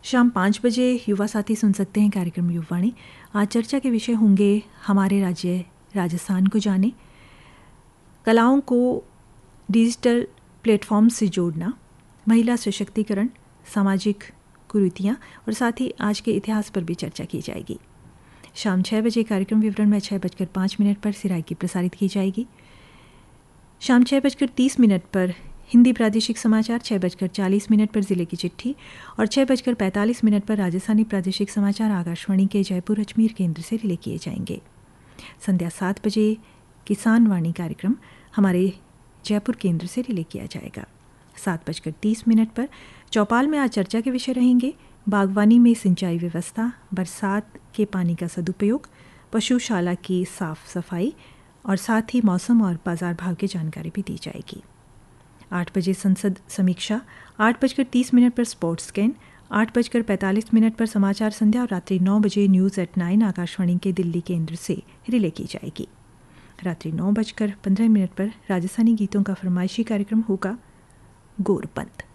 शाम 5 बजे युवा साथी सुन सकते हैं कार्यक्रम युवावाणी। आज चर्चा के विषय होंगे हमारे राज्य राजस्थान को जाने, कलाओं को डिजिटल प्लेटफॉर्म से जोड़ना, महिला सशक्तिकरण, सामाजिक कुरीतियाँ और साथ ही आज के इतिहास पर भी चर्चा की जाएगी। शाम 6 बजे कार्यक्रम विवरण में 6:05 पर सिराइकी प्रसारित की जाएगी। शाम 6:30 पर हिंदी प्रादेशिक समाचार, 6:40 पर ज़िले की चिट्ठी और 6:45 पर राजस्थानी प्रादेशिक समाचार आकाशवाणी के जयपुर अजमेर केंद्र से रिले किए जाएंगे। संध्या 7 बजे किसान वाणी कार्यक्रम हमारे जयपुर केंद्र से रिले किया जाएगा। 7:30 पर चौपाल में आज चर्चा के विषय रहेंगे बागवानी में सिंचाई व्यवस्था, बरसात के पानी का सदुपयोग, पशुशाला की साफ सफाई और साथ ही मौसम और बाजार भाव की जानकारी भी दी जाएगी। 8 बजे संसद समीक्षा, 8:30 पर स्पोर्ट्स स्कैन, 8:45 पर समाचार संध्या और रात्रि 9 बजे न्यूज़ एट 9 आकाशवाणी के दिल्ली केंद्र से रिले की जाएगी। रात्रि 9:15 पर राजस्थानी गीतों का फरमाइशी कार्यक्रम होगा गोरपंथ।